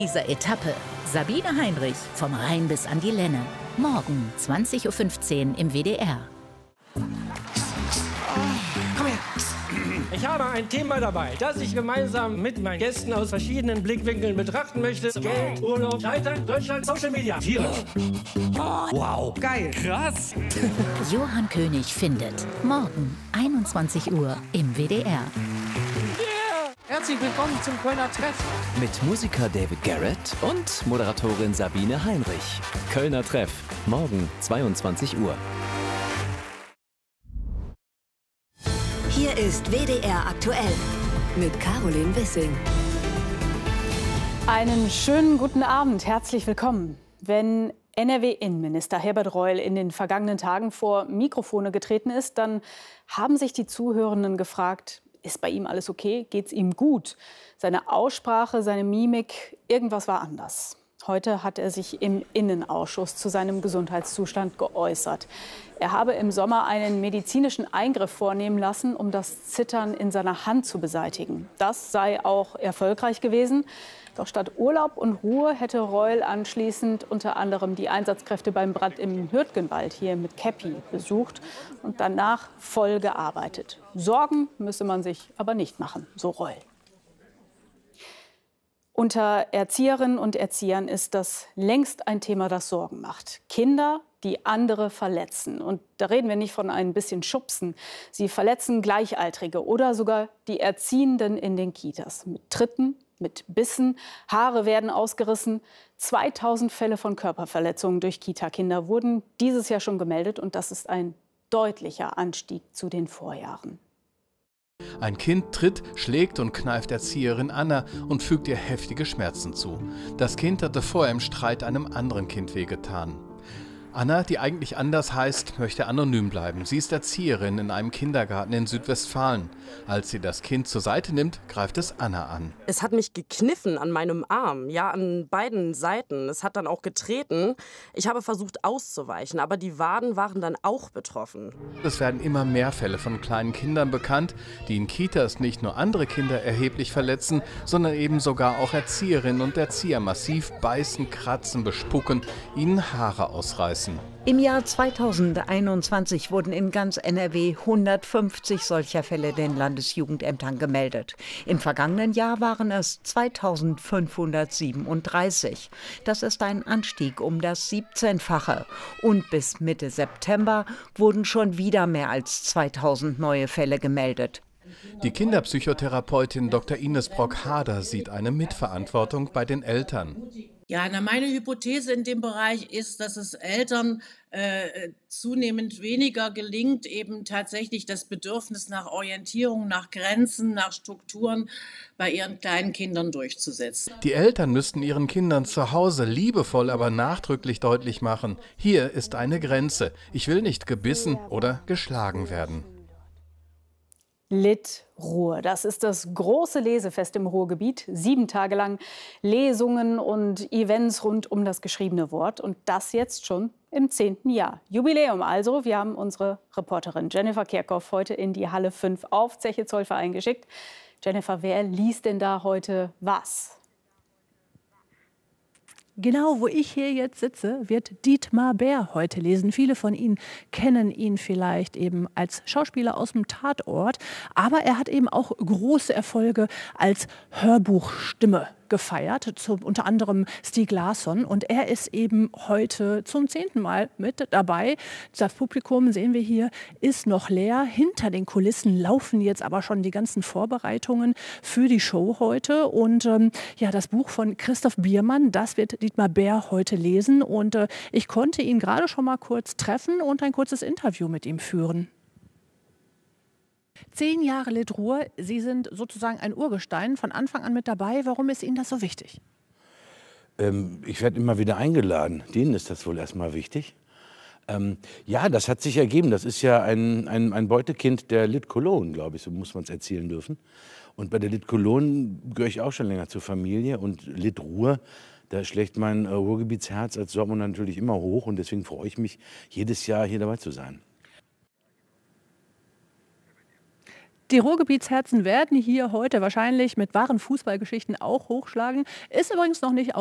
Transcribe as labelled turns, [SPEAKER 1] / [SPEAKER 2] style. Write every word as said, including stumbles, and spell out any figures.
[SPEAKER 1] Dieser Etappe Sabine Heinrich vom Rhein bis an die Lenne. Morgen zwanzig Uhr fünfzehn im W D R.
[SPEAKER 2] Komm her. Ich habe ein Thema dabei, das ich gemeinsam mit meinen Gästen aus verschiedenen Blickwinkeln betrachten möchte. Geld, Urlaub, Scheitern, Deutschland, Social Media. Tiere. Wow. Geil. Krass.
[SPEAKER 1] Johann König findet. Morgen einundzwanzig Uhr im W D R.
[SPEAKER 3] Herzlich willkommen zum Kölner Treff.
[SPEAKER 4] Mit Musiker David Garrett und Moderatorin Sabine Heinrich. Kölner Treff, morgen zweiundzwanzig Uhr.
[SPEAKER 5] Hier ist W D R aktuell mit Caroline Wissing.
[SPEAKER 6] Einen schönen guten Abend, herzlich willkommen. Wenn N R W-Innenminister Herbert Reul in den vergangenen Tagen vor Mikrofone getreten ist, dann haben sich die Zuhörenden gefragt, ist bei ihm alles okay? Geht's ihm gut? Seine Aussprache, seine Mimik, irgendwas war anders. Heute hat er sich im Innenausschuss zu seinem Gesundheitszustand geäußert. Er habe im Sommer einen medizinischen Eingriff vornehmen lassen, um das Zittern in seiner Hand zu beseitigen. Das sei auch erfolgreich gewesen. Doch statt Urlaub und Ruhe hätte Reul anschließend unter anderem die Einsatzkräfte beim Brand im Hürtgenwald hier mit Käppi besucht und danach voll gearbeitet. Sorgen müsse man sich aber nicht machen, so Reul. Unter Erzieherinnen und Erziehern ist das längst ein Thema, das Sorgen macht. Kinder, die andere verletzen. Und da reden wir nicht von ein bisschen Schubsen. Sie verletzen Gleichaltrige oder sogar die Erziehenden in den Kitas. Mit Tritten, mit Bissen, Haare werden ausgerissen. zweitausend Fälle von Körperverletzungen durch Kita-Kinder wurden dieses Jahr schon gemeldet. Und das ist ein deutlicher Anstieg zu den Vorjahren.
[SPEAKER 7] Ein Kind tritt, schlägt und kneift Erzieherin Anna und fügt ihr heftige Schmerzen zu. Das Kind hatte vorher im Streit einem anderen Kind wehgetan. Anna, die eigentlich anders heißt, möchte anonym bleiben. Sie ist Erzieherin in einem Kindergarten in Südwestfalen. Als sie das Kind zur Seite nimmt, greift es Anna an.
[SPEAKER 8] Es hat mich gekniffen an meinem Arm, ja, an beiden Seiten. Es hat dann auch getreten. Ich habe versucht auszuweichen, aber die Waden waren dann auch betroffen.
[SPEAKER 7] Es werden immer mehr Fälle von kleinen Kindern bekannt, die in Kitas nicht nur andere Kinder erheblich verletzen, sondern eben sogar auch Erzieherinnen und Erzieher massiv beißen, kratzen, bespucken, ihnen Haare ausreißen.
[SPEAKER 9] Im Jahr zweitausendeinundzwanzig wurden in ganz N R W hundertfünfzig solcher Fälle den Landesjugendämtern gemeldet. Im vergangenen Jahr waren es zweitausendfünfhundertsiebenunddreißig. Das ist ein Anstieg um das siebzehnfache. Und bis Mitte September wurden schon wieder mehr als zweitausend neue Fälle gemeldet.
[SPEAKER 7] Die Kinderpsychotherapeutin Doktor Ines Brock-Hader sieht eine Mitverantwortung bei den Eltern.
[SPEAKER 10] Ja, na, meine Hypothese in dem Bereich ist, dass es Eltern äh, zunehmend weniger gelingt, eben tatsächlich das Bedürfnis nach Orientierung, nach Grenzen, nach Strukturen bei ihren kleinen Kindern durchzusetzen.
[SPEAKER 7] Die Eltern müssten ihren Kindern zu Hause liebevoll, aber nachdrücklich deutlich machen, hier ist eine Grenze. Ich will nicht gebissen oder geschlagen werden.
[SPEAKER 6] Litruhr. Das ist das große Lesefest im Ruhrgebiet. Sieben Tage lang Lesungen und Events rund um das geschriebene Wort. Und das jetzt schon im zehnten Jahr. Jubiläum also. Wir haben unsere Reporterin Jennifer Kerkhoff heute in die Halle fünf auf Zeche-Zollverein geschickt. Jennifer, wer liest denn da heute was?
[SPEAKER 11] Genau, wo ich hier jetzt sitze, wird Dietmar Bär heute lesen. Viele von Ihnen kennen ihn vielleicht eben als Schauspieler aus dem Tatort. Aber er hat eben auch große Erfolge als Hörbuchstimme gefeiert, zu, unter anderem Stieg Larsson. Und er ist eben heute zum zehnten Mal mit dabei. Das Publikum, sehen wir hier, ist noch leer. Hinter den Kulissen laufen jetzt aber schon die ganzen Vorbereitungen für die Show heute. Und ähm, ja, das Buch von Christoph Biermann, das wird Dietmar Bär heute lesen. Und äh, ich konnte ihn gerade schon mal kurz treffen und ein kurzes Interview mit ihm führen. Zehn Jahre Litruhr, Sie sind sozusagen ein Urgestein, von Anfang an mit dabei. Warum ist Ihnen das so wichtig?
[SPEAKER 12] Ähm, ich werde immer wieder eingeladen. Denen ist das wohl erstmal wichtig. Ähm, ja, das hat sich ergeben. Das ist ja ein, ein, ein Beutekind der Lit Cologne, glaube ich, so muss man es erzählen dürfen. Und bei der Lit Cologne gehöre ich auch schon länger zur Familie. Und Litruhr, da schlägt mein äh, Ruhrgebietsherz als Dortmunder natürlich immer hoch. Und deswegen freue ich mich, jedes Jahr hier dabei zu sein.
[SPEAKER 11] Die Ruhrgebietsherzen werden hier heute wahrscheinlich mit wahren Fußballgeschichten auch hochschlagen. Ist übrigens noch nicht